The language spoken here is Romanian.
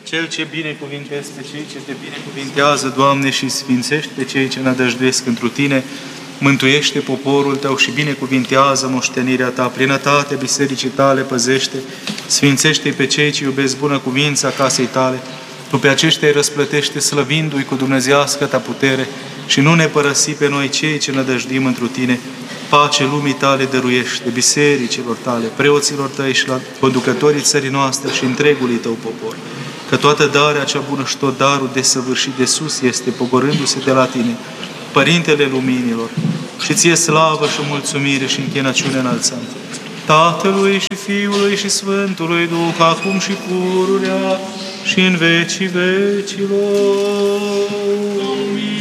Cel ce binecuvintezi pe cei ce te binecuvintează, Doamne, și sfințești pe cei ce nădăjduiesc întru Tine, mântuiește poporul Tău și binecuvintează moștenirea Ta. Plinătatea bisericii Tale păzește, sfințește pe cei ce iubesc bunăcuvința casei Tale. Tu pe aceștia îi răsplătește, slăvindu-i cu dumnezeiască Ta putere și nu ne părăsi pe noi cei ce nădăjduim întru Tine. Pace lumii Tale dăruiește, bisericilor Tale, preoților Tăi și la conducătorii țării noastre și întregului Tău popor. Că toată darea cea bună și tot darul desăvârșit de sus este, pogorându-se de la Tine, Părintele Luminilor, și Ție slavă și mulțumire și închinăciune înălțăm. Tatălui și Fiului și Sfântului Duh, acum și pururea și în vecii vecilor. Amin.